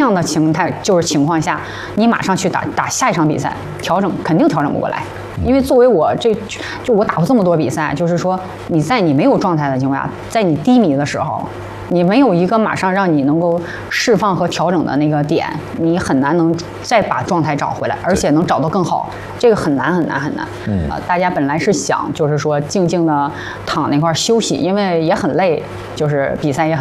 样的情况下，你马上去打下一场比赛，肯定调整不过来。因为作为我我打过这么多比赛，就是说你在你没有状态的情况下，在你低迷的时候，你没有一个马上让你能够释放和调整的那个点，你很难能再把状态找回来，而且能找到更好，这个很难很难很难。大家本来是想就是说静静的躺那块休息，因为也很累，就是比赛也很。